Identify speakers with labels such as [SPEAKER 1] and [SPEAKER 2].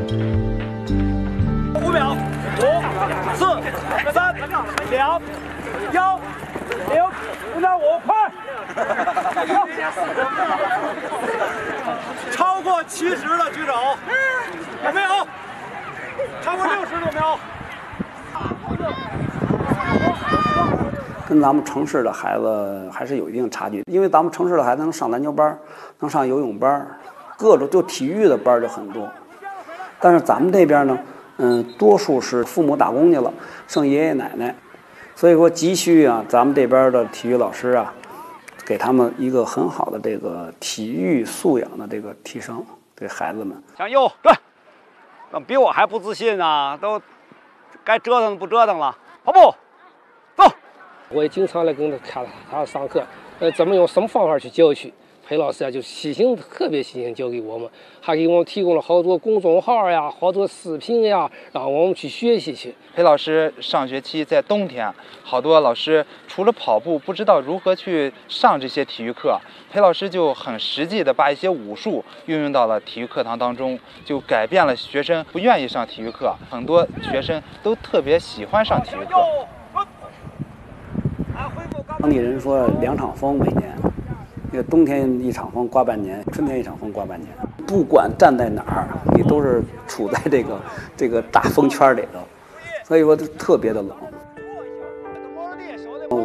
[SPEAKER 1] 5秒，5、4、3、2、1、0， 0.5，快！超过70的举手，有没有？超过60有没有？
[SPEAKER 2] 跟咱们城市的孩子还是有一定差距，因为咱们城市的孩子能上篮球班，能上游泳班，各种就体育的班就很多。但是咱们这边呢，多数是父母打工去了，剩爷爷奶奶，所以说急需啊，咱们这边的体育老师啊，给他们一个很好的这个体育素养的这个提升，对孩子们。
[SPEAKER 1] 向右转，怎么比我还不自信啊？都该折腾不折腾了，跑步，走。
[SPEAKER 3] 我也经常来跟他看他上课，怎么用什么方法去教去？裴老师啊，就特别细心教给我们，还给我们提供了好多公众号呀，好多视频呀，让我们去学习去。
[SPEAKER 4] 裴老师上学期在冬天，好多老师除了跑步，不知道如何去上这些体育课，裴老师就很实际的把一些武术运用到了体育课堂当中，就改变了学生不愿意上体育课，很多学生都特别喜欢上体育课。
[SPEAKER 2] 当地人说2场风每年，那个冬天1场风刮半年，春天1场风刮半年。不管站在哪儿，你都是处在这个大风圈里头，所以说特别的冷。